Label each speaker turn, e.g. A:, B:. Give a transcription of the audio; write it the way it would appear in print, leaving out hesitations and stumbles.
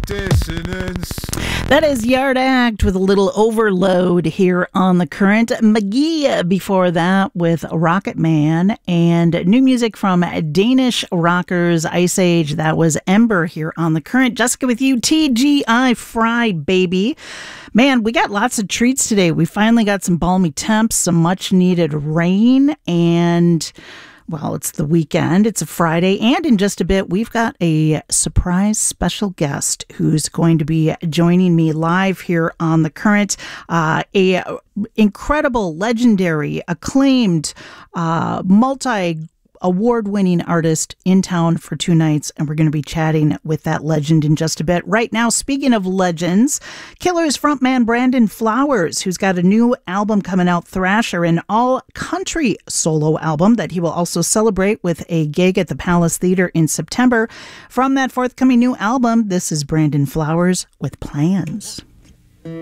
A: dissonance.
B: That is Yard Act with a little overload here on The Current. McGee before that with Rocket Man, and new music from Danish rockers Ice Age. That was Ember here on The Current. Jessica with you, TGI Friday, baby. Man, we got lots of treats today. We finally got some balmy temps, some much needed rain, and well, it's the weekend. It's a Friday. And in just a bit, we've got a surprise special guest who's going to be joining me live here on The Current. A incredible, legendary, acclaimed, award-winning artist in town for 2 nights, and we're going to be chatting with that legend in just a bit. Right now, speaking of legends, Killers frontman Brandon Flowers, who's got a new album coming out, Thrasher, an all-country solo album that he will also celebrate with a gig at the Palace Theater in September. From that forthcoming new album, this is Brandon Flowers with Plans.